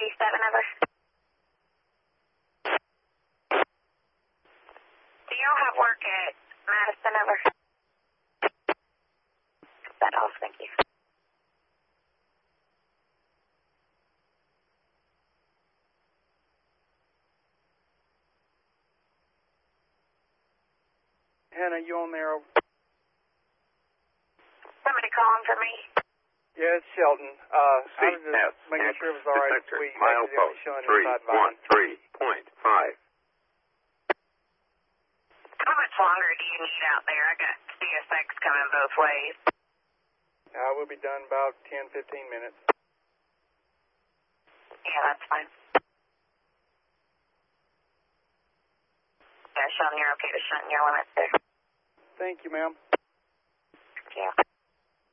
37 over. Do y'all have work at Madison over? That off, thank you. Hannah, you on there? Somebody calling for me? Yeah, it's Shelton. I was just CS, making sure it was all right. detector, We milepost, showing inside Vine. 313.5. How much longer do you need out there? I got CSX coming both ways. We'll be done about 10, 15 minutes. Yeah, that's fine. Yeah, Sean, you're okay to shut in your limits there. Thank you, ma'am. Yeah.